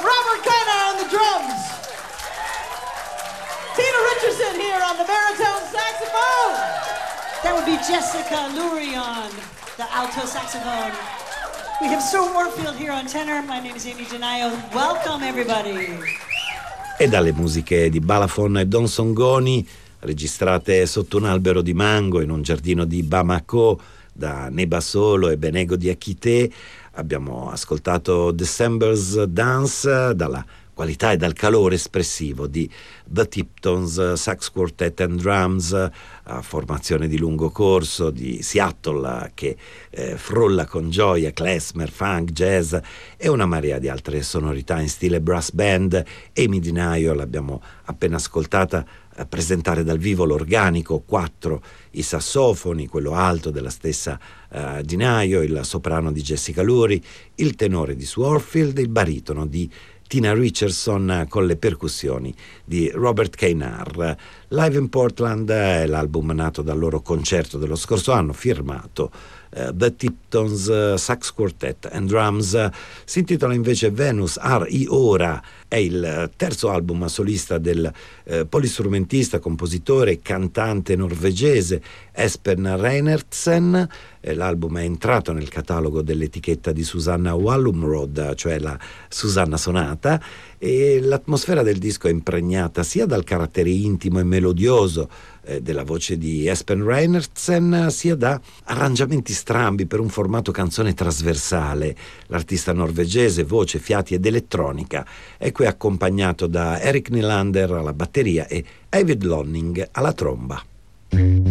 Robert Kainer on the drums. Tina Richardson here on the baritone saxophone. That would be Jessica Lurie on the alto saxophone. We have Stuart Warfield here on tenor. My name is Amy Donaio. Welcome everybody. E dalle musiche di Balafon e Don Songoni, registrate sotto un albero di mango in un giardino di Bamako da Neba Solo e Benego di Akite, abbiamo ascoltato December's Dance dalla qualità e dal calore espressivo di The Tiptons Sax Quartet and Drums, formazione di lungo corso di Seattle che frolla con gioia klezmer, funk, jazz e una marea di altre sonorità in stile brass band. Amy Donaio l'abbiamo appena ascoltata presentare dal vivo l'organico, 4 i sassofoni, quello alto della stessa Donaio, il soprano di Jessica Lurie, il tenore di Sue Warfield, il baritono di Tina Richardson con le percussioni di Robert Kainer. Live in Portland è l'album nato dal loro concerto dello scorso anno, firmato The Tiptons Sax Quartet and Drums. Si intitola invece Venus Are I Ora, è il terzo album solista del polistrumentista, compositore e cantante norvegese Espen Reinertsen. L'album è entrato nel catalogo dell'etichetta di Susanna Wallumrod, cioè la Susanna Sonata, e l'atmosfera del disco è impregnata sia dal carattere intimo e melodioso della voce di Espen Reinertsen, sia da arrangiamenti strambi per un formato canzone trasversale. L'artista norvegese, voce, fiati ed elettronica, è qui accompagnato da Eric Nylander alla batteria e David Lonning alla tromba.